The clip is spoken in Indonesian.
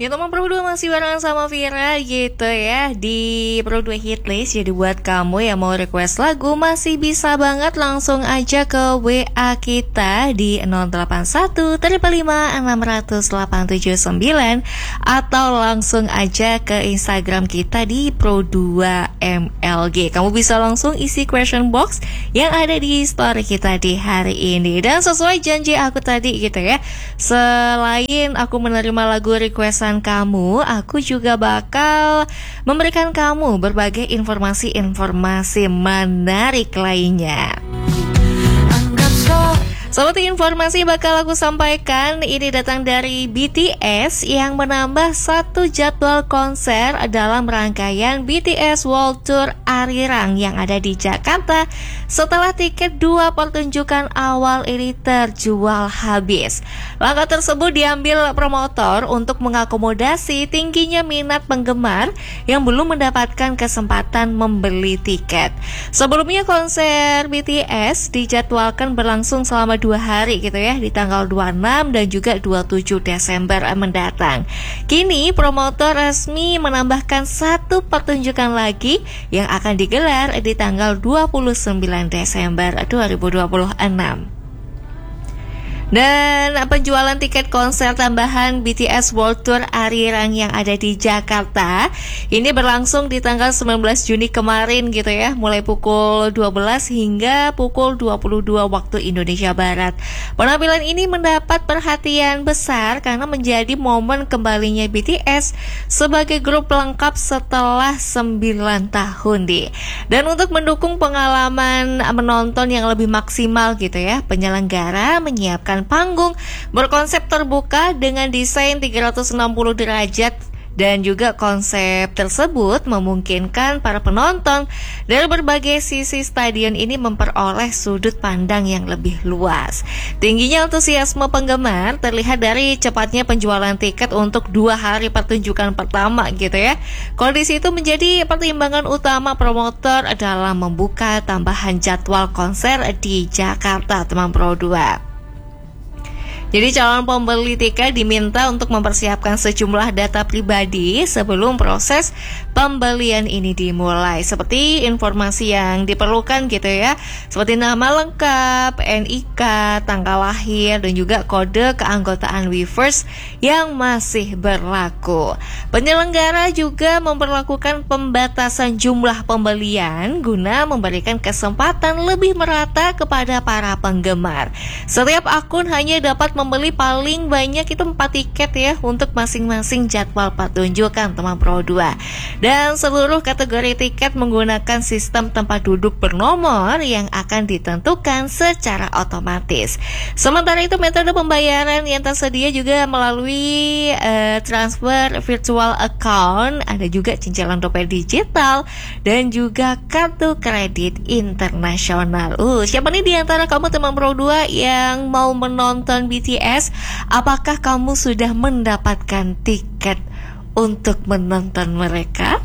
Ya teman Pro 2 masih barengan sama Vira gitu ya di Pro 2 Hitlist. Jadi buat kamu yang mau request lagu masih bisa banget langsung aja ke WA kita di 081 356 879 atau langsung aja ke Instagram kita di Pro 2 MLG. Kamu bisa langsung isi question box yang ada di story kita di hari ini. Dan sesuai janji aku tadi gitu ya, selain aku menerima lagu requestan kamu, aku juga bakal memberikan kamu berbagai informasi-informasi menarik lainnya. Seperti informasi bakal aku sampaikan, ini datang dari BTS yang menambah satu jadwal konser dalam rangkaian BTS World Tour Arirang yang ada di Jakarta setelah tiket 2 pertunjukan awal ini terjual habis. Langkah tersebut diambil promotor untuk mengakomodasi tingginya minat penggemar yang belum mendapatkan kesempatan membeli tiket. Sebelumnya konser BTS dijadwalkan berlangsung selama 2 hari gitu ya, di tanggal 26 dan juga 27 Desember mendatang. Kini promotor resmi menambahkan satu pertunjukan lagi yang akan digelar di tanggal 29 Desember 2026. Dan penjualan tiket konser tambahan BTS World Tour Arirang yang ada di Jakarta ini berlangsung di tanggal 19 Juni kemarin gitu ya, mulai pukul 12 hingga pukul 22 waktu Indonesia Barat. Penampilan ini mendapat perhatian besar karena menjadi momen kembalinya BTS sebagai grup lengkap setelah 9 tahun nih. Dan untuk mendukung pengalaman menonton yang lebih maksimal gitu ya, penyelenggara menyiapkan panggung berkonsep terbuka dengan desain 360 derajat dan juga konsep tersebut memungkinkan para penonton dari berbagai sisi stadion ini memperoleh sudut pandang yang lebih luas. Tingginya antusiasme penggemar terlihat dari cepatnya penjualan tiket untuk 2 hari pertunjukan pertama gitu ya. Kondisi itu menjadi pertimbangan utama promotor dalam membuka tambahan jadwal konser di Jakarta, teman Pro 2. Jadi calon pembeli tiket diminta untuk mempersiapkan sejumlah data pribadi sebelum proses pembelian ini dimulai. Seperti informasi yang diperlukan gitu ya, seperti nama lengkap, NIK, tanggal lahir, dan juga kode keanggotaan Weverse yang masih berlaku. Penyelenggara juga memperlakukan pembatasan jumlah pembelian guna memberikan kesempatan lebih merata kepada para penggemar. Setiap akun hanya dapat membeli paling banyak itu 4 tiket ya untuk masing-masing jadwal pertunjukan, teman Pro 2. Dan seluruh kategori tiket menggunakan sistem tempat duduk bernomor yang akan ditentukan secara otomatis. Sementara itu metode pembayaran yang tersedia juga melalui transfer virtual account, ada juga cicilan dompet digital dan juga kartu kredit internasional. Siapa nih di antara kamu teman Pro 2 yang mau menonton BTS? Apakah kamu sudah mendapatkan tiket untuk menonton mereka?